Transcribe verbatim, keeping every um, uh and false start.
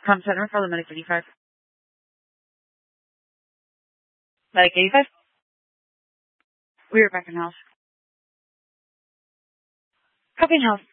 Com Center for the Medic eighty-five. Medic eighty-five? We are back in house. Copy in house.